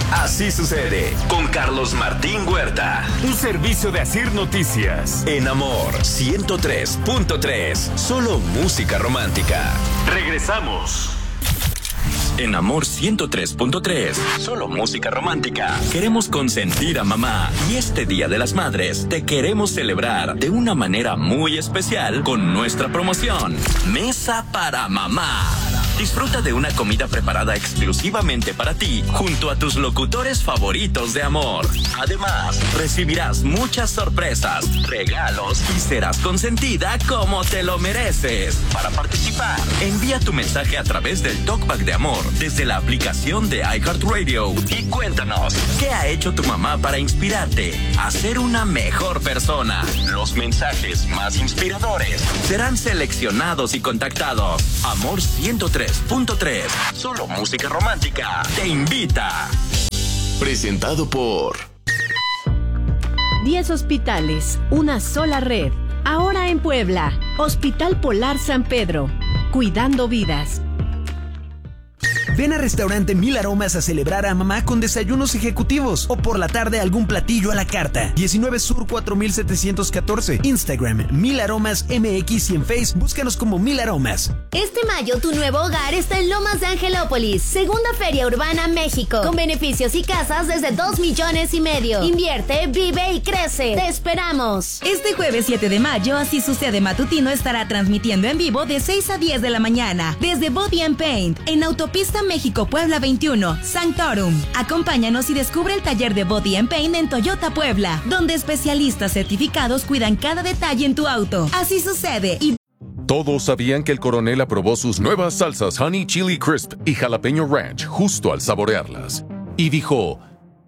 Así sucede con Carlos Martín Huerta. Un servicio de Asir Noticias. En Amor 103.3. Solo música romántica. Regresamos. En Amor 103.3, solo música romántica. Queremos consentir a mamá y este Día de las Madres te queremos celebrar de una manera muy especial con nuestra promoción Mesa para Mamá. Disfruta de una comida preparada exclusivamente para ti, junto a tus locutores favoritos de Amor. Además, recibirás muchas sorpresas, regalos y serás consentida como te lo mereces. Para participar, envía tu mensaje a través del Talkback de Amor desde la aplicación de iHeartRadio y cuéntanos qué ha hecho tu mamá para inspirarte a ser una mejor persona. Los mensajes más inspiradores serán seleccionados y contactados. Amor 103.3, solo música romántica, te invita. Presentado por 10 hospitales, una sola red. Ahora en Puebla, Hospital Polar San Pedro, cuidando vidas. Ven a Restaurante Mil Aromas a celebrar a mamá con desayunos ejecutivos o por la tarde algún platillo a la carta. 19 Sur 4714. Instagram Mil Aromas MX y en Face búscanos como Mil Aromas. Este mayo tu nuevo hogar está en Lomas de Angelópolis, segunda Feria Urbana México, con beneficios y casas desde 2,5 millones. Invierte, vive y crece. Te esperamos. Este jueves 7 de mayo, Así Sucede Matutino estará transmitiendo en vivo de 6 a 10 de la mañana desde Body and Paint en Autopista México-Puebla 21, Sanctorum. Acompáñanos y descubre el taller de Body and Paint en Toyota Puebla, donde especialistas certificados cuidan cada detalle en tu auto. Así sucede y... Todos sabían que el coronel aprobó sus nuevas salsas Honey Chili Crisp y Jalapeño Ranch justo al saborearlas. Y dijo...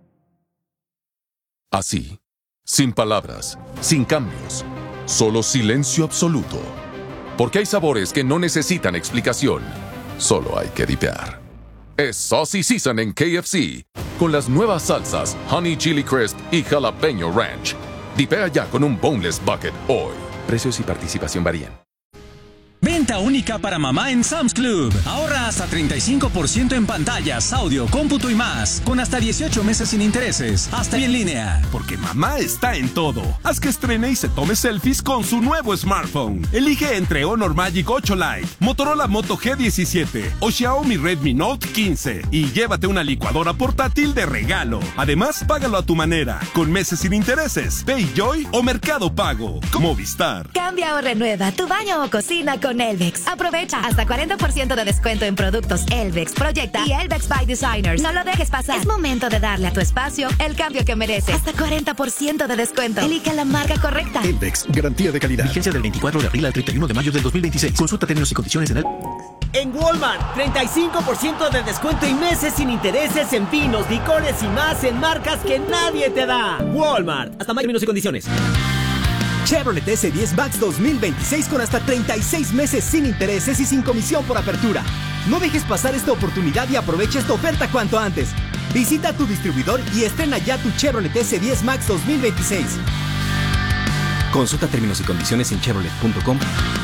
así, sin palabras, sin cambios, solo silencio absoluto. Porque hay sabores que no necesitan explicación, solo hay que dipear. Es Saucy Season en KFC, con las nuevas salsas Honey Chili Crisp y Jalapeño Ranch. Dipea ya con un Boneless Bucket hoy. Precios y participación varían. Venta única para mamá en Sam's Club. Ahorra hasta 35% en pantallas, audio, cómputo y más. Con hasta 18 meses sin intereses. Hasta en línea. Porque mamá está en todo. Haz que estrene y se tome selfies con su nuevo smartphone. Elige entre Honor Magic 8 Lite, Motorola Moto G17 o Xiaomi Redmi Note 15. Y llévate una licuadora portátil de regalo. Además, págalo a tu manera. Con meses sin intereses. PayJoy o Mercado Pago. Movistar. Cambia o renueva tu baño o cocina con Elvex. Aprovecha hasta 40% de descuento en productos Elvex, Proyecta y Elvex by Designers. No lo dejes pasar. Es momento de darle a tu espacio el cambio que merece. Hasta 40% de descuento. Elige la marca correcta. Elvex, garantía de calidad. Vigencia del 24 de abril al 31 de mayo del 2026. Consulta términos y condiciones en el... En Walmart, 35% de descuento y meses sin intereses en vinos, licores y más en marcas que nadie te da. Walmart, hasta mayo, términos y condiciones. Chevrolet S10 Max 2026 con hasta 36 meses sin intereses y sin comisión por apertura. No dejes pasar esta oportunidad y aprovecha esta oferta cuanto antes. Visita tu distribuidor y estrena ya tu Chevrolet S10 Max 2026. Consulta términos y condiciones en chevrolet.com.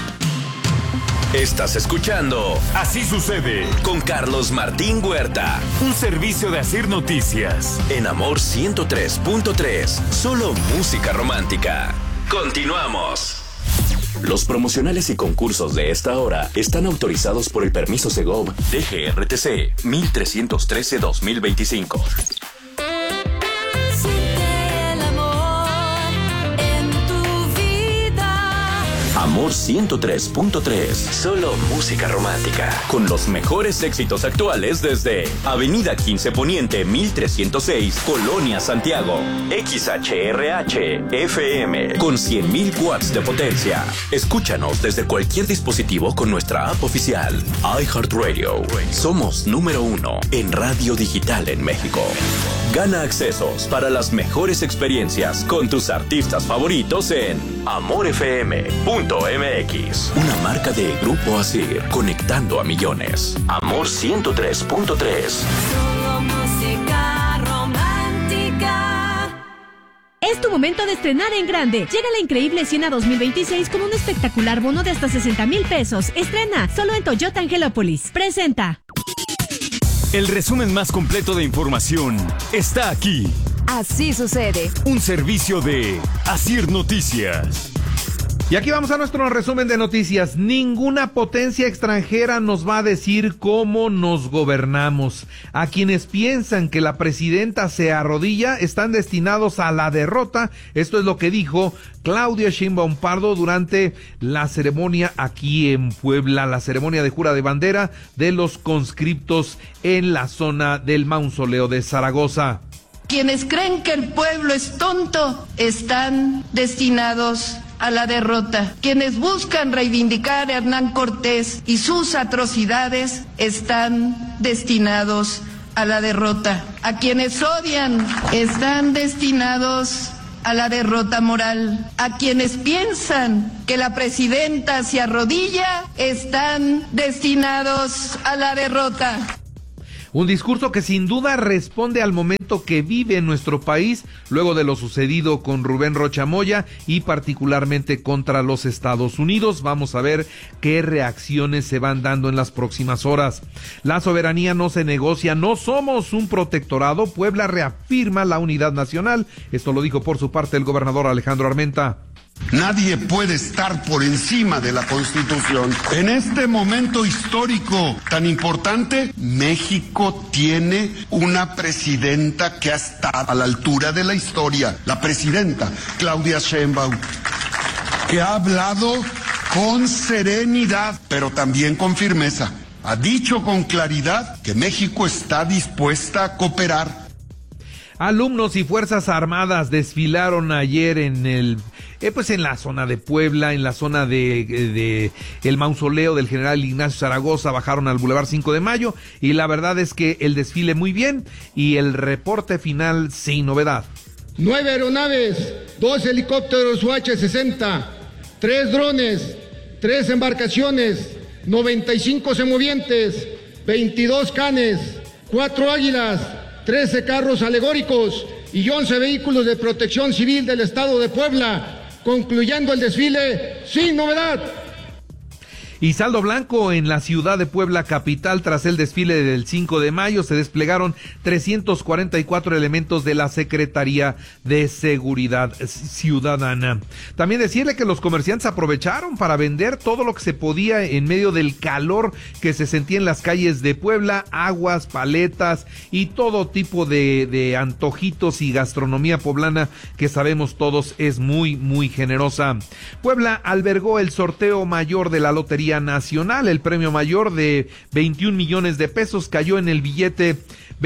Estás escuchando Así Sucede con Carlos Martín Huerta. Un servicio de Asir Noticias. En Amor 103.3, solo música romántica. Continuamos. Los promocionales y concursos de esta hora están autorizados por el permiso Segov DGRTC 1313-2025. Amor 103.3, solo música romántica. Con los mejores éxitos actuales desde Avenida 15 Poniente 1306, Colonia Santiago. XHRH FM con 100,000 watts de potencia. Escúchanos desde cualquier dispositivo con nuestra app oficial. iHeartRadio. Somos número 1 en radio digital en México. Gana accesos para las mejores experiencias con tus artistas favoritos en amorfm.mx. Una marca de Grupo Asir, conectando a millones. Amor 103.3. Solo música romántica. Es tu momento de estrenar en grande. Llega la increíble Siena 2026 con un espectacular bono de hasta 60,000 pesos. Estrena solo en Toyota Angelópolis. Presenta. El resumen más completo de información está aquí. Así sucede. Un servicio de Asir Noticias. Y aquí vamos a nuestro resumen de noticias. Ninguna potencia extranjera nos va a decir cómo nos gobernamos. A quienes piensan que la presidenta se arrodilla están destinados a la derrota. Esto es lo que dijo Claudia Sheinbaum Pardo durante la ceremonia aquí en Puebla, la ceremonia de jura de bandera de los conscriptos en la zona del mausoleo de Zaragoza. Quienes creen que el pueblo es tonto están destinados a la derrota. Quienes buscan reivindicar a Hernán Cortés y sus atrocidades están destinados a la derrota. A quienes odian están destinados a la derrota moral. A quienes piensan que la presidenta se arrodilla están destinados a la derrota. Un discurso que sin duda responde al momento que vive nuestro país luego de lo sucedido con Rubén Rocha Moya y particularmente contra los Estados Unidos. Vamos a ver qué reacciones se van dando en las próximas horas. La soberanía no se negocia, no somos un protectorado. Puebla reafirma la unidad nacional. Esto lo dijo por su parte el gobernador Alejandro Armenta. Nadie puede estar por encima de la Constitución. En este momento histórico tan importante, México tiene una presidenta que ha estado a la altura de la historia. La presidenta Claudia Sheinbaum, que ha hablado con serenidad, pero también con firmeza. Ha dicho con claridad que México está dispuesta a cooperar. Alumnos y Fuerzas Armadas desfilaron ayer en la zona de Puebla, en la zona de el mausoleo del general Ignacio Zaragoza. Bajaron al Boulevard 5 de Mayo y la verdad es que el desfile muy bien y el reporte final sin novedad. 9 aeronaves, 2 helicópteros UH-60, 3 drones, 3 embarcaciones, 95 semovientes, 22 canes, 4 águilas, 13 carros alegóricos y 11 vehículos de protección civil del estado de Puebla, concluyendo el desfile sin novedad. Y saldo blanco en la ciudad de Puebla capital. Tras el desfile del 5 de mayo se desplegaron 344 elementos de la Secretaría de Seguridad Ciudadana. También decirle que los comerciantes aprovecharon para vender todo lo que se podía en medio del calor que se sentía en las calles de Puebla, aguas, paletas y todo tipo de antojitos y gastronomía poblana que sabemos todos es muy, muy generosa. Puebla albergó el sorteo mayor de la Lotería Nacional. El premio mayor de 21 millones de pesos cayó en el billete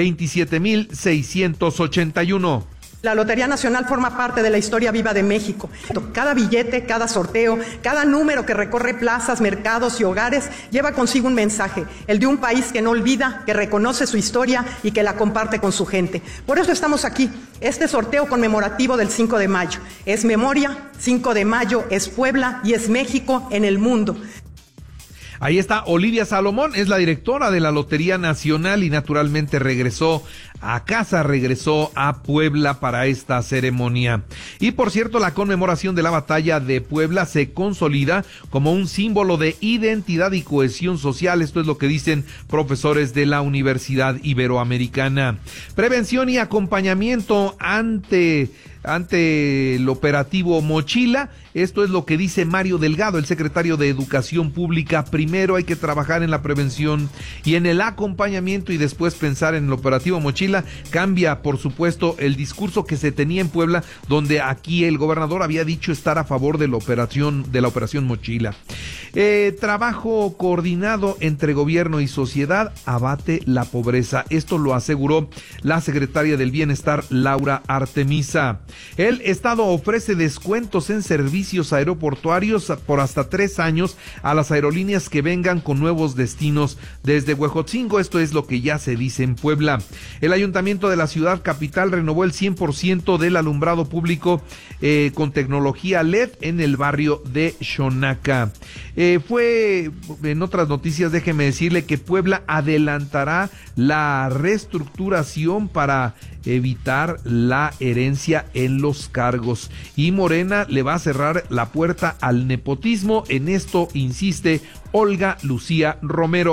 27,681. La Lotería Nacional forma parte de la historia viva de México. Cada billete, cada sorteo, cada número que recorre plazas, mercados y hogares lleva consigo un mensaje, el de un país que no olvida, que reconoce su historia y que la comparte con su gente. Por eso estamos aquí. Este sorteo conmemorativo del 5 de mayo es memoria, 5 de mayo es Puebla y es México en el mundo. Ahí está Olivia Salomón, es la directora de la Lotería Nacional y naturalmente regresó a casa, regresó a Puebla para esta ceremonia. Y por cierto, la conmemoración de la batalla de Puebla se consolida como un símbolo de identidad y cohesión social. Esto es lo que dicen profesores de la Universidad Iberoamericana. Prevención y acompañamiento ante el operativo Mochila. Esto es lo que dice Mario Delgado, el secretario de Educación Pública. Primero hay que trabajar en la prevención y en el acompañamiento y después pensar en el operativo Mochila. Cambia, por supuesto, el discurso que se tenía en Puebla, donde aquí el gobernador había dicho estar a favor de la operación Mochila. Trabajo coordinado entre gobierno y sociedad abate la pobreza. Esto lo aseguró la secretaria del Bienestar, Laura Artemisa. El Estado ofrece descuentos en servicios aeroportuarios por hasta 3 años a las aerolíneas que vengan con nuevos destinos desde Huejotzingo. Esto es lo que ya se dice en Puebla. El Ayuntamiento de la ciudad capital renovó el 100% del alumbrado público con tecnología LED en el barrio de Xonaca. En otras noticias, déjeme decirle que Puebla adelantará la reestructuración para evitar la herencia en los cargos y Morena le va a cerrar la puerta al nepotismo. En esto insiste Olga Lucía Romero.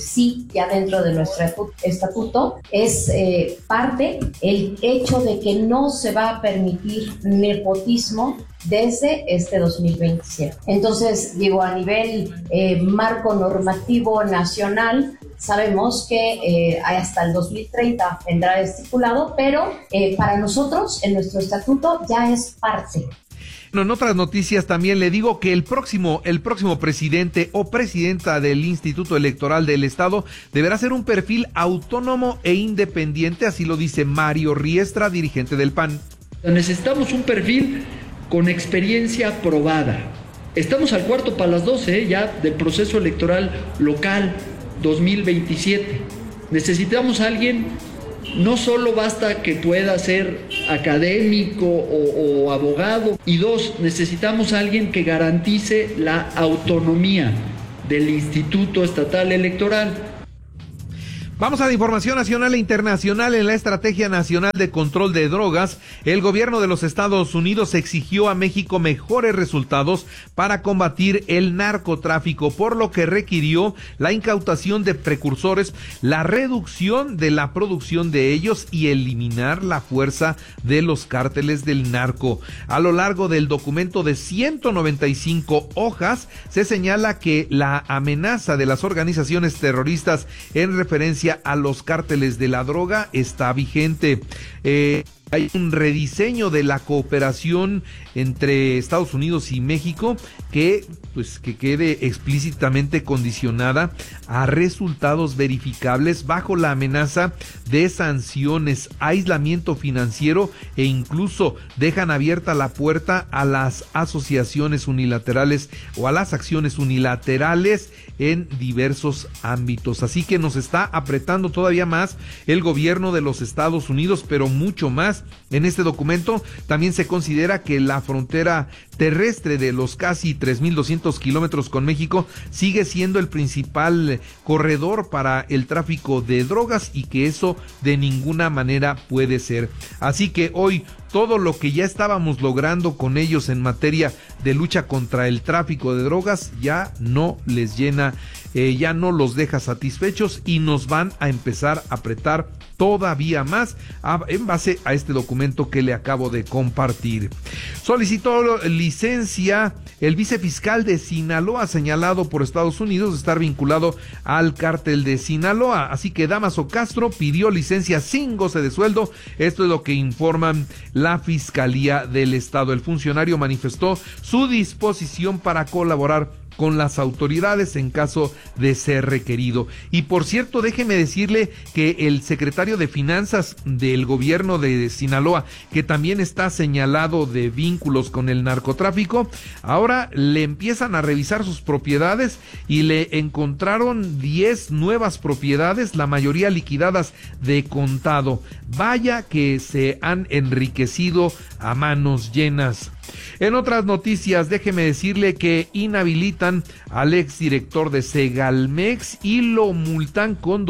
Sí, ya dentro de nuestro estatuto es parte el hecho de que no se va a permitir nepotismo desde este 2027. Entonces, digo, a nivel marco normativo nacional, sabemos que hasta el 2030 vendrá estipulado, pero para nosotros, en nuestro estatuto, ya es parte. En otras noticias también le digo que el próximo presidente o presidenta del Instituto Electoral del Estado deberá ser un perfil autónomo e independiente, así lo dice Mario Riestra, dirigente del PAN. Necesitamos un perfil con experiencia probada. Estamos al cuarto para las 12 ya del proceso electoral local 2027. Necesitamos a alguien. No solo basta que pueda ser académico o abogado. Y dos, necesitamos a alguien que garantice la autonomía del Instituto Estatal Electoral. Vamos a la información nacional e internacional. En la Estrategia Nacional de Control de Drogas, el gobierno de los Estados Unidos exigió a México mejores resultados para combatir el narcotráfico, por lo que requirió la incautación de precursores, la reducción de la producción de ellos y eliminar la fuerza de los cárteles del narco. A lo largo del documento de 195 hojas, se señala que la amenaza de las organizaciones terroristas en referencia a los cárteles de la droga está vigente. Hay un rediseño de la cooperación entre Estados Unidos y México que quede explícitamente condicionada a resultados verificables bajo la amenaza de sanciones, aislamiento financiero e incluso dejan abierta la puerta a las asociaciones unilaterales o a las acciones unilaterales en diversos ámbitos. Así que nos está apretando todavía más el gobierno de los Estados Unidos, pero mucho más. En este documento también se considera que la frontera terrestre de los casi 3.200 kilómetros con México sigue siendo el principal corredor para el tráfico de drogas y que eso de ninguna manera puede ser. Así que hoy todo lo que ya estábamos logrando con ellos en materia de lucha contra el tráfico de drogas ya no les llena, ya no los deja satisfechos y nos van a empezar a apretar todavía más en base a este documento que le acabo de compartir. Solicitó licencia el vicefiscal de Sinaloa, señalado por Estados Unidos de estar vinculado al cártel de Sinaloa. Así que Dámaso Castro pidió licencia sin goce de sueldo. Esto es lo que informan la Fiscalía del Estado. El funcionario manifestó su disposición para colaborar con las autoridades en caso de ser requerido. Y por cierto, déjeme decirle que el secretario de Finanzas del gobierno de Sinaloa, que también está señalado de vínculos con el narcotráfico, ahora le empiezan a revisar sus propiedades y le encontraron 10 nuevas propiedades, la mayoría liquidadas de contado. Vaya que se han enriquecido a manos llenas. En otras noticias, déjeme decirle que inhabilitan al exdirector de Segalmex y lo multan con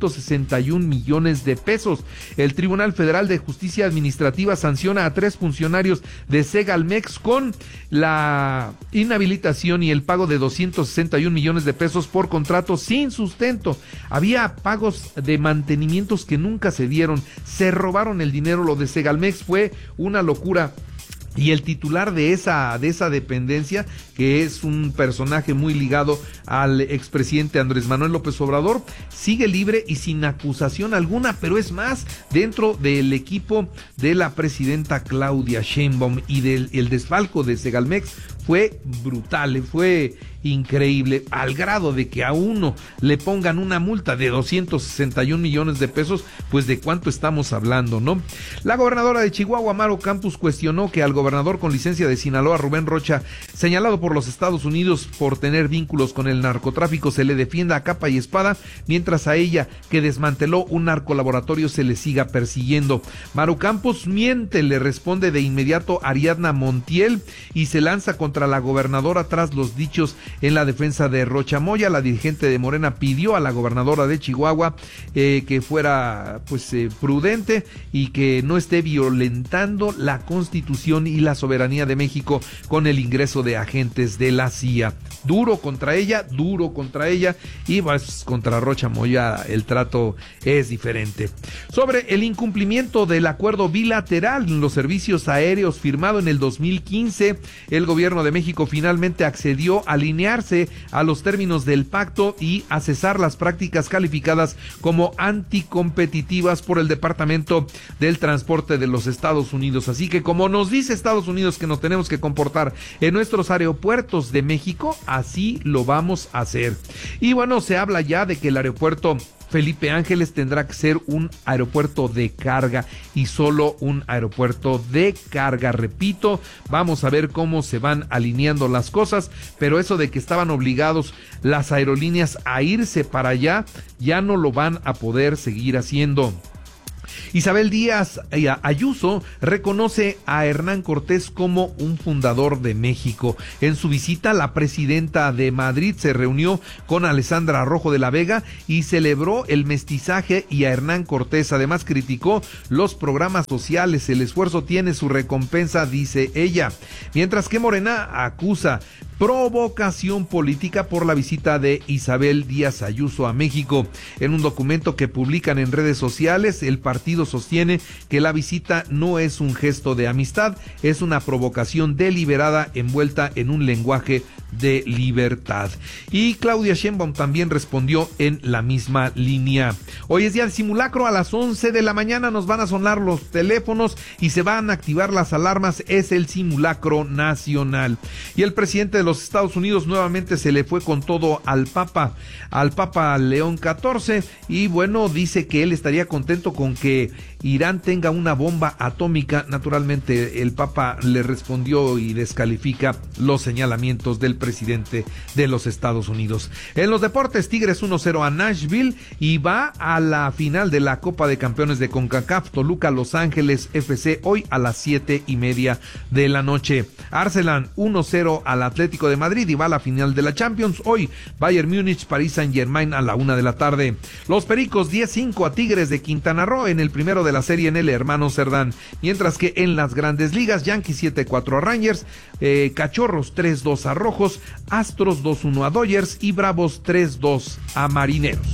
261 millones de pesos. El Tribunal Federal de Justicia Administrativa sanciona a 3 funcionarios de Segalmex con la inhabilitación y el pago de 261 millones de pesos por contratos sin sustento. Había pagos de mantenimientos que nunca se dieron, se robaron el dinero. Lo de Segalmex fue una locura. Y el titular de esa dependencia, que es un personaje muy ligado al expresidente Andrés Manuel López Obrador, sigue libre y sin acusación alguna, pero es más, dentro del equipo de la presidenta Claudia Sheinbaum y el desfalco de Segalmex fue brutal, fue increíble, al grado de que a uno le pongan una multa de 261 millones de pesos, pues de cuánto estamos hablando, ¿no? La gobernadora de Chihuahua, Maru Campos, cuestionó que al gobernador con licencia de Sinaloa, Rubén Rocha, señalado por los Estados Unidos por tener vínculos con el narcotráfico, se le defienda a capa y espada, mientras a ella, que desmanteló un narcolaboratorio, se le siga persiguiendo. Maru Campos miente, le responde de inmediato Ariadna Montiel y se lanza contra la gobernadora tras los dichos en la defensa de Rocha Moya. La dirigente de Morena pidió a la gobernadora de Chihuahua que fuera prudente y que no esté violentando la Constitución y la soberanía de México con el ingreso de agentes de la CIA. Duro contra ella, y pues contra Rocha Moya el trato es diferente. Sobre el incumplimiento del acuerdo bilateral en los servicios aéreos firmado en el 2015, el gobierno de México finalmente accedió a alinearse a los términos del pacto y a cesar las prácticas calificadas como anticompetitivas por el Departamento del Transporte de los Estados Unidos. Así que como nos dice Estados Unidos que nos tenemos que comportar en nuestros aeropuertos de México, así lo vamos a hacer. Y bueno, se habla ya de que el aeropuerto Felipe Ángeles tendrá que ser un aeropuerto de carga y solo un aeropuerto de carga. Repito, vamos a ver cómo se van alineando las cosas, pero eso de que estaban obligados las aerolíneas a irse para allá, ya no lo van a poder seguir haciendo. Isabel Díaz Ayuso reconoce a Hernán Cortés como un fundador de México. En su visita, la presidenta de Madrid se reunió con Alessandra Rojo de la Vega y celebró el mestizaje y a Hernán Cortés. Además, criticó los programas sociales. El esfuerzo tiene su recompensa, dice ella. Mientras que Morena acusa provocación política por la visita de Isabel Díaz Ayuso a México. En un documento que publican en redes sociales, el partido sostiene que la visita no es un gesto de amistad, es una provocación deliberada envuelta en un lenguaje de libertad. Y Claudia Sheinbaum también respondió en la misma línea. Hoy es día de simulacro, a las 11 de la mañana nos van a sonar los teléfonos y se van a activar las alarmas, es el simulacro nacional. Y el presidente de los Estados Unidos nuevamente se le fue con todo al Papa León XIV, y bueno, dice que él estaría contento con que Irán tenga una bomba atómica. Naturalmente el Papa le respondió y descalifica los señalamientos del presidente de los Estados Unidos. En los deportes, Tigres 1-0 a Nashville y va a la final de la Copa de Campeones de CONCACAF. Toluca Los Ángeles FC hoy a las 7:30 de la noche. Arsenal 1-0 al Atlético de Madrid y va a la final de la Champions. Hoy Bayern Múnich, París Saint-Germain a la 1 de la tarde. Los Pericos 10-5 a Tigres de Quintana Roo en el primero de la serie en el Hermano Cerdán. Mientras que en las Grandes Ligas, Yankees 7-4 a Rangers, Cachorros 3-2 a Rojos, Astros 2-1 a Dodgers y Bravos 3-2 a Marineros.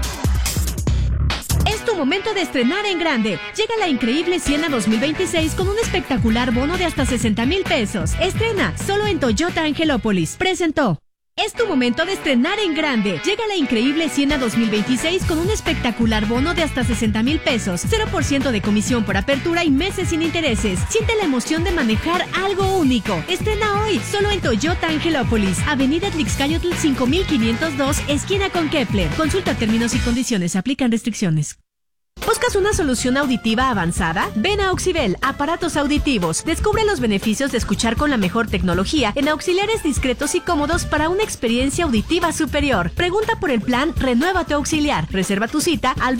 Es tu momento de estrenar en grande. Llega la increíble Siena 2026 con un espectacular bono de hasta 60,000 pesos. Estrena solo en Toyota Angelópolis. Presentó. Es tu momento de estrenar en grande. Llega la increíble Siena 2026 con un espectacular bono de hasta 60,000 pesos, 0% de comisión por apertura y meses sin intereses. Siente la emoción de manejar algo único. Estrena hoy, solo en Toyota Angelópolis, Avenida Tlaxcayotl 5502, esquina con Kepler. Consulta términos y condiciones, aplican restricciones. ¿Buscas una solución auditiva avanzada? Ven a Auxibel, aparatos auditivos. Descubre los beneficios de escuchar con la mejor tecnología en auxiliares discretos y cómodos para una experiencia auditiva superior. Pregunta por el plan Renueva tu Auxiliar. Reserva tu cita al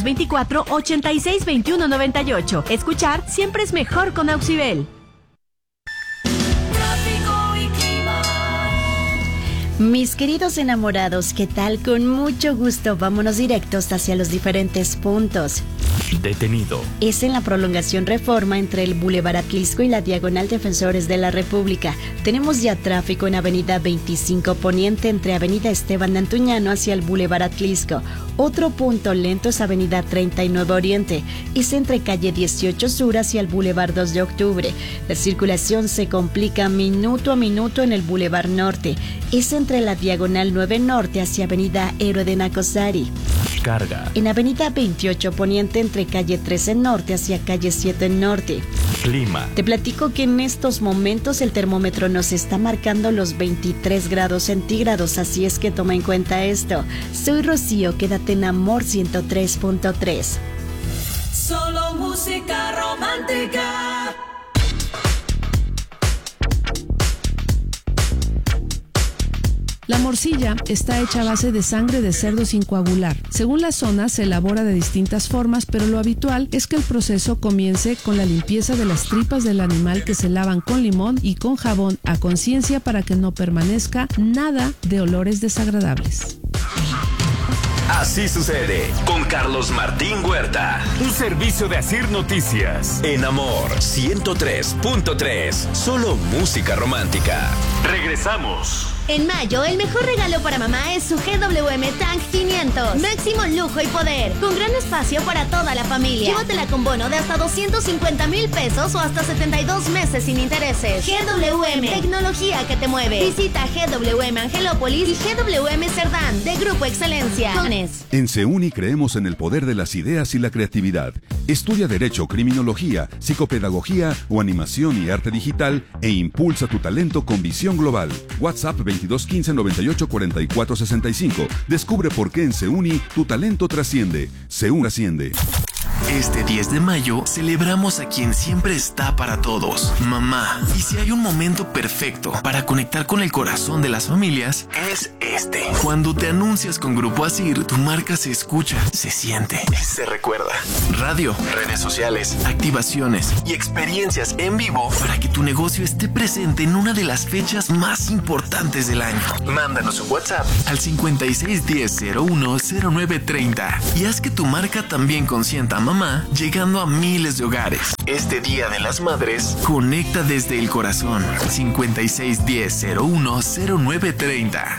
2224-862198. Escuchar siempre es mejor con Auxibel. Mis queridos enamorados, ¿qué tal? Con mucho gusto, vámonos directos hacia los diferentes puntos. Detenido. Es en la prolongación Reforma entre el Boulevard Atlisco y la Diagonal Defensores de la República. Tenemos ya tráfico en Avenida 25 Poniente entre Avenida Esteban Antuñano hacia el Boulevard Atlisco. Otro punto lento es Avenida 39 Oriente. Es entre calle 18 Sur hacia el Boulevard 2 de Octubre. La circulación se complica minuto a minuto en el Boulevard Norte. Es entre la Diagonal 9 Norte hacia Avenida Héroe de Nacosari. Carga. En Avenida 28 Poniente entre calle 13 Norte hacia calle 7 Norte. Clima. Te platico que en estos momentos el termómetro nos está marcando los 23 grados centígrados, así es que toma en cuenta esto. Soy Rocío, quédate en Amor 103.3. Solo música romántica. La morcilla está hecha a base de sangre de cerdo sin coagular. Según la zona, se elabora de distintas formas, pero lo habitual es que el proceso comience con la limpieza de las tripas del animal, que se lavan con limón y con jabón a conciencia para que no permanezca nada de olores desagradables. Así sucede con Carlos Martín Huerta. Un servicio de Asir Noticias. En Amor 103.3. Solo música romántica. Regresamos. En mayo, el mejor regalo para mamá es su GWM Tank 500. Máximo lujo y poder, con gran espacio para toda la familia. Llévatela con bono de hasta 250,000 pesos o hasta 72 meses sin intereses. GWM, tecnología que te mueve. Visita GWM Angelópolis y GWM Cerdán, de Grupo Excelencia. En CEUNI creemos en el poder de las ideas y la creatividad. Estudia Derecho, Criminología, Psicopedagogía o Animación y Arte Digital e impulsa tu talento con visión global. WhatsApp 2215 98 44 65. Descubre por qué en CEUNI tu talento trasciende. CEUNI trasciende. Este 10 de mayo celebramos a quien siempre está para todos, mamá. Y si hay un momento perfecto para conectar con el corazón de las familias, es este. Cuando te anuncias con Grupo Asir, tu marca se escucha, se siente, se recuerda. Radio, redes sociales, activaciones y experiencias en vivo para que tu negocio esté presente en una de las fechas más importantes del año. Mándanos un WhatsApp al 5610-010930 y haz que tu marca también consienta a mamá, llegando a miles de hogares. Este Día de las Madres, conecta desde el corazón. 5610-010930.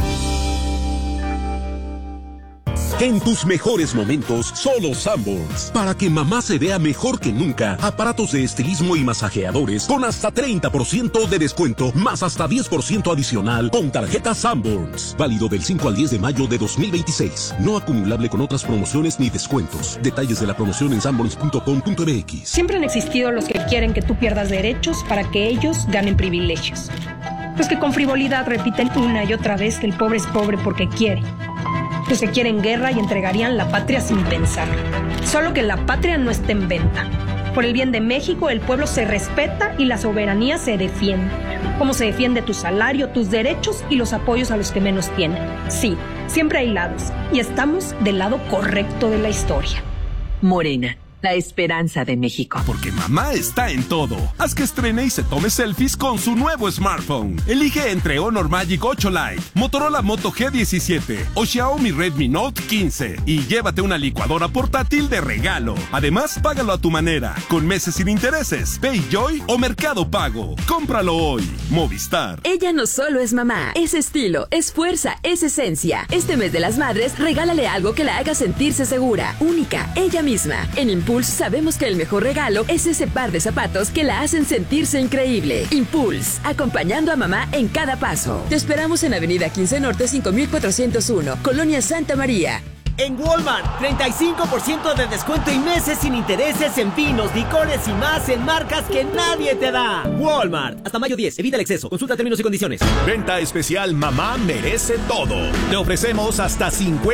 En tus mejores momentos, solo Sanborns. Para que mamá se vea mejor que nunca, aparatos de estilismo y masajeadores con hasta 30% de descuento, más hasta 10% adicional con tarjeta Sanborns. Válido del 5 al 10 de mayo de 2026. No acumulable con otras promociones ni descuentos. Detalles de la promoción en sanborns.com.mx. Siempre han existido los que quieren que tú pierdas derechos para que ellos ganen privilegios. Los que con frivolidad repiten una y otra vez que el pobre es pobre porque quiere. Los que quieren guerra y entregarían la patria sin pensar. Solo que la patria no está en venta. Por el bien de México, el pueblo se respeta y la soberanía se defiende. Como se defiende tu salario, tus derechos y los apoyos a los que menos tienen. Sí, siempre hay lados y estamos del lado correcto de la historia. Morena, la esperanza de México. Porque mamá está en todo. Haz que estrene y se tome selfies con su nuevo smartphone. Elige entre Honor Magic 8 Lite, Motorola Moto G17 o Xiaomi Redmi Note 15 y llévate una licuadora portátil de regalo. Además, págalo a tu manera, con meses sin intereses, PayJoy o Mercado Pago. Cómpralo hoy. Movistar. Ella no solo es mamá, es estilo, es fuerza, es esencia. Este mes de las madres, regálale algo que la haga sentirse segura, única, ella misma. En Impulse sabemos que el mejor regalo es ese par de zapatos que la hacen sentirse increíble. Impulse, acompañando a mamá en cada paso. Te esperamos en Avenida 15 Norte 5401, Colonia Santa María. En Walmart, 35% de descuento y meses sin intereses en vinos, licores y más en marcas que nadie te da. Walmart, hasta mayo 10, evita el exceso, consulta términos y condiciones. Venta especial Mamá Merece Todo. Te ofrecemos hasta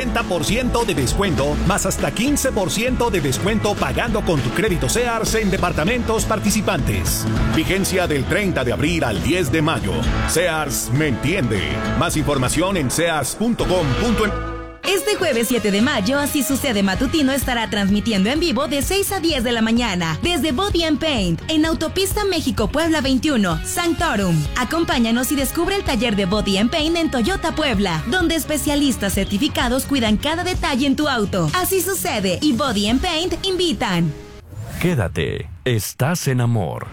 50% de descuento, más hasta 15% de descuento pagando con tu crédito Sears en departamentos participantes. Vigencia del 30 de abril al 10 de mayo. Sears me entiende. Más información en sears.com.mx. Este jueves 7 de mayo, Así Sucede Matutino estará transmitiendo en vivo de 6 a 10 de la mañana desde Body and Paint en Autopista México-Puebla 21, Sanctorum. Acompáñanos y descubre el taller de Body and Paint en Toyota Puebla, donde especialistas certificados cuidan cada detalle en tu auto. Así Sucede y Body and Paint invitan. Quédate, estás en Amor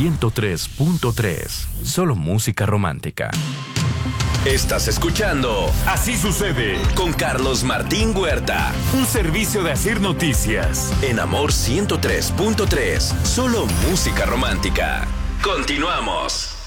103.3. Solo música romántica. Estás escuchando Así Sucede con Carlos Martín Huerta. Un servicio de Asir Noticias. En Amor 103.3. Solo música romántica. Continuamos.